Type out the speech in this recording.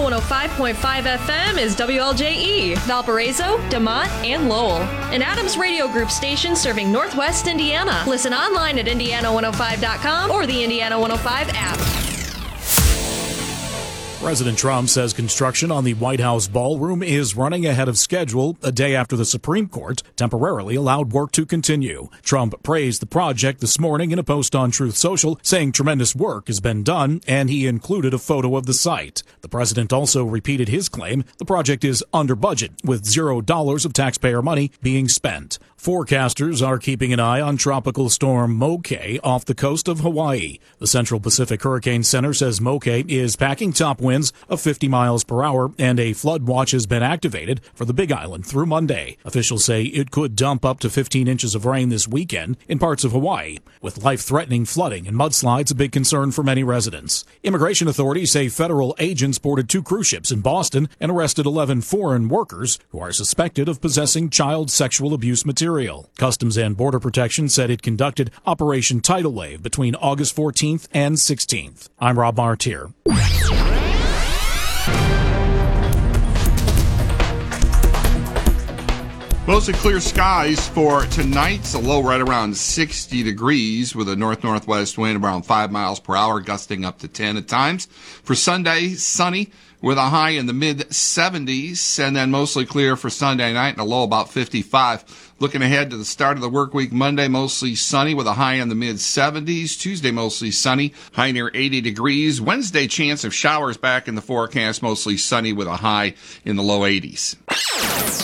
105.5 FM is WLJE, Valparaiso, DeMont, and Lowell. An Adams Radio Group station serving Northwest Indiana. Listen online at Indiana105.com or the Indiana 105 app. President Trump says construction on the White House ballroom is running ahead of schedule a day after the Supreme Court temporarily allowed work to continue. Trump praised the project this morning in a post on Truth Social, saying tremendous work has been done, and he included a photo of the site. The president also repeated his claim the project is under budget, with $0 of taxpayer money being spent. Forecasters are keeping an eye on Tropical Storm Moke off the coast of Hawaii. The Central Pacific Hurricane Center says Moke is packing top winds of 50 miles per hour, and a flood watch has been activated for the Big Island through Monday. Officials say it could dump up to 15 inches of rain this weekend in parts of Hawaii, with life-threatening flooding and mudslides a big concern for many residents. Immigration authorities say federal agents boarded 2 cruise ships in Boston and arrested 11 foreign workers who are suspected of possessing child sexual abuse material. Customs and Border Protection said it conducted Operation Tidal Wave between August 14th and 16th. I'm Rob Martier. Mostly clear skies for tonight. A low right around 60 degrees with a north-northwest wind around 5 miles per hour, gusting up to 10 at times. For Sunday, sunny with a high in the mid-70s, and then mostly clear for Sunday night and a low about 55. Looking ahead to the start of the work week, Monday mostly sunny with a high in the mid-70s. Tuesday mostly sunny, high near 80 degrees. Wednesday chance of showers back in the forecast, mostly sunny with a high in the low 80s.